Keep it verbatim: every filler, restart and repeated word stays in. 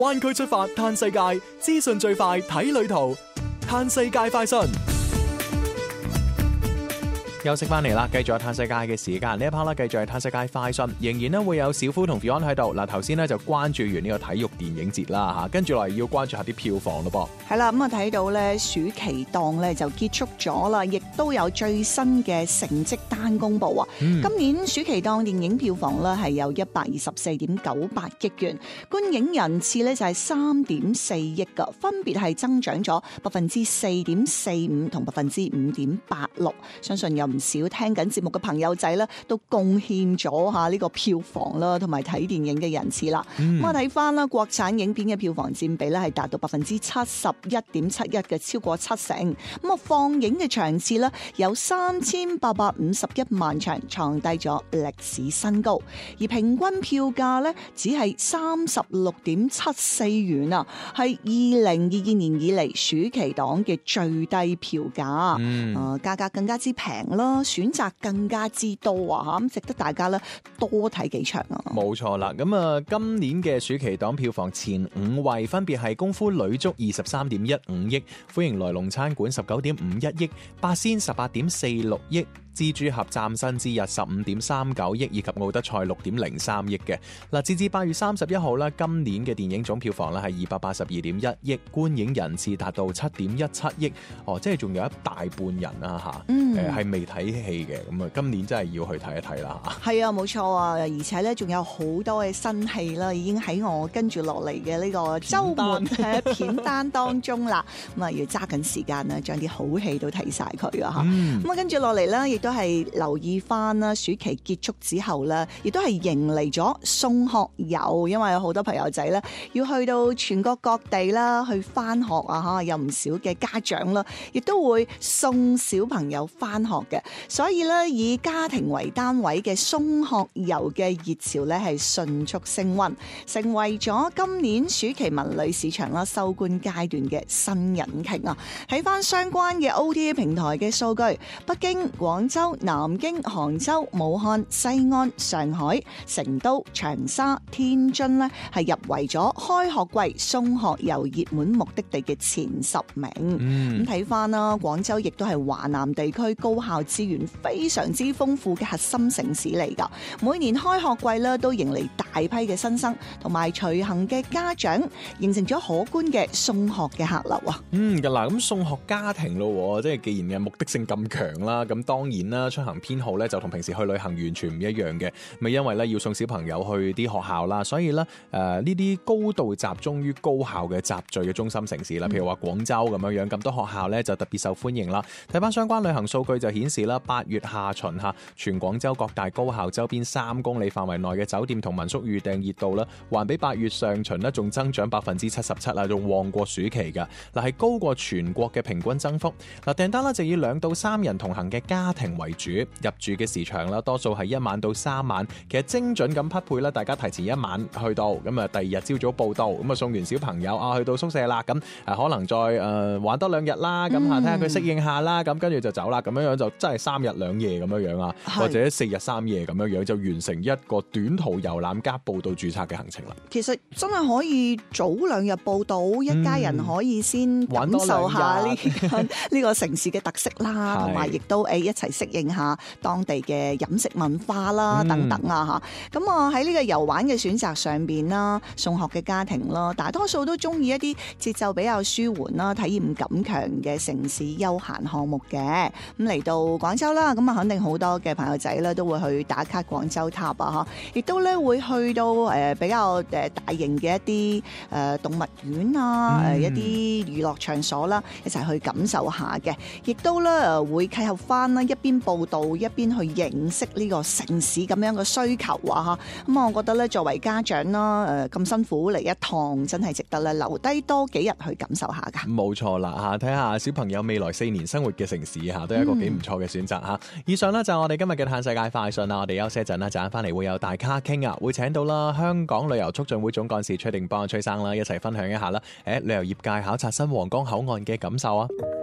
灣區出發嘆世界，資訊最快睇旅途，嘆世界快訊。休息翻嚟啦，繼續有嘆世界嘅時間。呢一 part 啦，繼續係嘆世界快訊，仍然咧會有小夫同 Fion 喺度。嗱，頭先咧就關注完呢個體育電影節啦嚇，跟住落嚟要關注下啲票房咯噃。係啦，咁啊睇到咧暑期檔咧就結束咗啦，亦都有最新嘅成績單公佈啊。嗯、今年暑期檔電影票房咧係有一百二十四點九八億元，觀影人次咧就係三點四億㗎，分別係增長咗百分之四點四五同百分之五點八六。相信有唔少聽緊節目嘅朋友仔咧，都貢獻咗下呢個票房啦，同埋睇電影嘅人次啦。咁啊睇翻啦，國產影片嘅票房佔比咧係達到百分之七十一點七一嘅，超過七成。咁啊放映嘅場次咧有三千八百五十一萬場，創低咗歷史新高。而平均票價咧只係三十六點七四元啊，係二零二二年以嚟暑期檔嘅最低票價。嗯，啊價格更加之平啦，選擇更加之多啊，咁值得大家咧多睇幾場啊！ 冇錯啦，咁啊，今年嘅暑期檔票房前五位分別係功夫女足二十三點一五億，歡迎來龍餐館十九點五一億，八仙十八點四六億。蜘蛛俠嶄新之日十五點三九億，以及奧德賽六點零三億嘅。嗱，截至八月三十一號啦，今年嘅電影總票房咧係二百八十二點一億，觀影人次達到七點一七億。哦，即係仲有一大半人啊吓，誒、嗯，係未睇戲嘅。咁啊，今年真係要去睇一睇啦吓。係啊，冇錯啊，而且咧仲有好多嘅新戲啦，已經喺我跟住落嚟嘅呢個週末嘅片單當中啦。咁啊，要揸緊時間啦，將啲好戲都睇晒佢啊吓。咁、嗯、啊，跟住落嚟咧，亦都係留意翻啦，暑期結束之後咧，亦都係迎嚟咗送學遊，因為有好多朋友仔咧要去到全國各地啦，去翻學啊吓，有唔少嘅家長啦，亦都會送小朋友翻學嘅，所以咧以家庭為單位嘅送學遊嘅熱潮咧係迅速升溫，成為咗今年暑期文旅市場啦收官階段嘅新引擎啊！睇翻相關嘅 O T A 平台嘅數據，北京、廣州、南京、杭州、武漢、西安、上海、成都、長沙、天津咧係入圍咗開學季送學遊熱門目的地嘅前十名。咁睇翻啦，廣州亦都係華南地區高校資源非常之豐富嘅核心城市嚟噶。每年開學季咧都迎嚟大批嘅新生同埋隨行嘅家長，形成咗可觀嘅送學嘅客流啊。 嗯，嗱咁送學家庭咯，即係既然嘅目的性咁強啦，咁當然啦，出行偏好咧就同平時去旅行完全唔一樣嘅。咪因為咧要送小朋友去啲學校啦，所以咧誒呢啲高度集中於高校嘅集聚嘅中心城市啦，譬如話廣州咁樣樣，咁多學校咧就特別受歡迎啦。睇翻相關旅行數據就顯示啦，八月下旬嚇全廣州各大高校周邊三公里範圍內嘅酒店同民宿預訂熱度咧，還比八月上旬咧仲增長百分之七十七啦，仲旺過暑期㗎。嗱係高過全國嘅平均增幅。嗱訂單咧就以兩到三人同行嘅家庭為主，入住嘅時長啦多數係一晚到三晚，其實精準咁匹配啦，大家提前一晚去到，咁啊第二日朝早報到，咁啊送完小朋友啊去到宿舍啦，咁啊可能再誒、呃、玩多兩日啦，咁啊睇下佢適應下啦，咁跟住就走啦，咁樣樣就真係三日兩夜咁樣樣啊，或者四日三夜咁樣樣就完成一個短途遊覽加報到註冊嘅行程啦。 其實真係可以早兩日報到，嗯、一家人可以先感受下呢呢個城市嘅特色啦，同埋亦都誒一齊適應下當地嘅飲食文化啦，等等啊嚇。咁啊喺呢個遊玩嘅選擇上邊啦，送學嘅家庭啦，大多數都中意一啲節奏比較舒緩啦、體驗感強嘅城市休閒項目嘅。咁嚟到廣州啦，咁啊肯定好多嘅朋友仔咧都會去打卡廣州塔啊嚇，亦都咧會去到誒比較誒大型嘅一啲誒動物園啊，誒、嗯、一啲娛樂場所啦，一齊去感受下嘅，亦都咧誒會契合翻啦，一邊報道一邊去認識呢個城市咁樣嘅需求啊嚇。咁啊，我覺得咧作為家長啦，誒咁辛苦嚟一趟，真係值得咧留低多幾日去感受下噶。 冇錯啦嚇，睇下小朋友未來四年生活嘅城市嚇，都係一個幾唔錯嘅選擇嚇。嗯、以上呢，就係我哋今日嘅嘆世界快訊啦，我哋休息一陣啦，陣間翻嚟會有大咖傾啊，會請到啦香港旅遊促進會總幹事崔定邦崔生啦，一齊分享一下啦，誒旅遊業界考察新皇崗口岸嘅感受啊！